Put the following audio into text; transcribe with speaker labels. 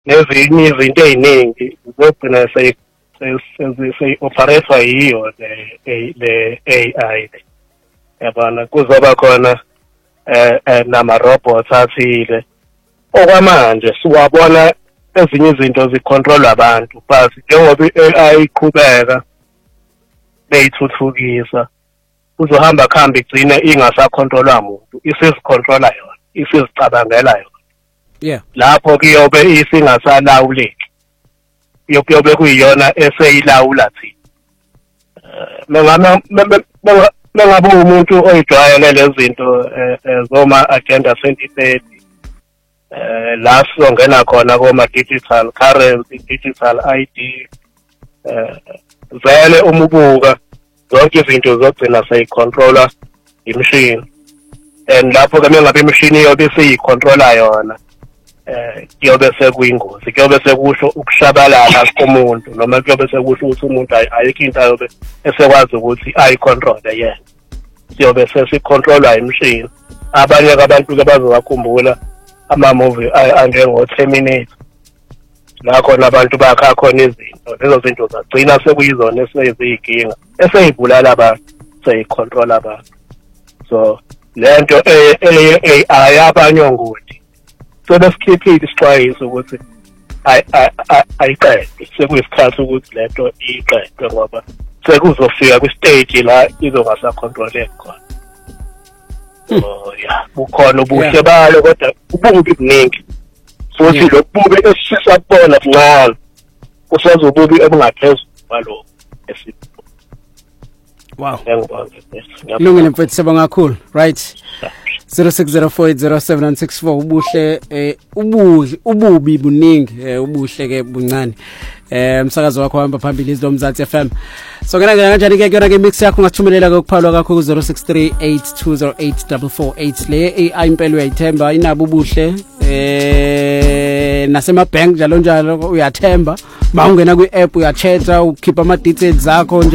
Speaker 1: nezinye izinto eziningi zogcina seyi-operathwa yiyo le AI yabona kuzoba khona nama-robots athile okwamanje siwabona ezinye izinto zicontrolwa abantu but njengoba i-AI iqhubeka beyithuthukisa uzohamba khamba igcine ingasacontrolwa muntu isizicontrola yona isizicabangela yona
Speaker 2: yeah
Speaker 1: lapho kuyobe isingasalawuleki kuyobe kuyiyona eseyilawula thina mengabe umuntu oyijwayele lezi zinto zoma agenda 2030 la sizongena khona koma digital currency digital ID vele umubuka zonke izinto zogcina seyicontrola imishini and lapho ke mengabe imishini yobe seyicontrola yona kuyobe sekuyingozi kuyobe sekusho ukushabalala komuntu noma kuyobe sekusho ukuthi umuntu ayikho into ayobe esekwazi ukuthi ayicontrole yena siyobe sesicontrolwa imishini abanye abantu ke bazowakhumbula ama-movie anjengo Terminator la khona abantu bakha khona izinto lezo zinto zagcina sekuyizona eseziyinkinga eseyibulala abantu seyicontrol abantu so lento AI abanyongoti sebesikhiphe isixwayiso ukuthi ayiqede sekuyisikhathi ukuthi lento iqedwe ngoba sekuzofika kwistage la izongasacontroleki khona yeah bukhona ubuhle balo kodwa ububi buningi futhi lobubi esifisa kubona buncane usezobubi obungaphezulu balokho esipho
Speaker 2: wow ilungile mfethu sibonga kakhulu right 0604807964 ubuhle ububi buningi ubuhle ke buncane umsakazo wakho hamba phambili izomzansi FM so ngena kanjani ke kuyona ke mix yakho ngathumelela ke ukuphalwa kakho ku 0638208448 le AI impela uyayithemba inabo ubuhle nasema bank njalo njalo uyathemba mawungena kwi app uyachatha ukhipha ama details zakho